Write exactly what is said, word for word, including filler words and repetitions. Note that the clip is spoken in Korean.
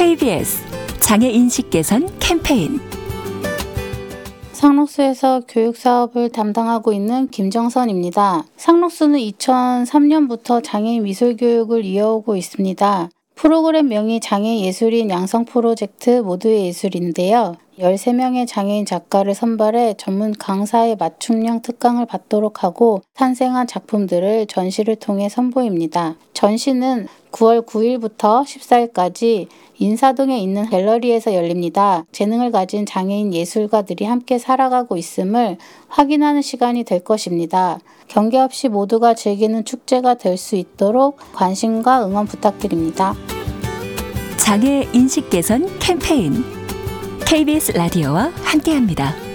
케이비에스 장애인식 개선 캠페인. 상록수에서 교육사업을 담당하고 있는 김정선입니다. 상록수는 이천삼 년부터 장애인 미술교육을 이어오고 있습니다. 프로그램명이 장애예술인 양성 프로젝트 모두의 예술인데요. 열세 명의 장애인 작가를 선발해 전문 강사의 맞춤형 특강을 받도록 하고 탄생한 작품들을 전시를 통해 선보입니다. 전시는 구월 구일부터 십사일까지 인사동에 있는 갤러리에서 열립니다. 재능을 가진 장애인 예술가들이 함께 살아가고 있음을 확인하는 시간이 될 것입니다. 경계 없이 모두가 즐기는 축제가 될 수 있도록 관심과 응원 부탁드립니다. 장애인식 개선 캠페인 케이비에스 라디오와 함께합니다.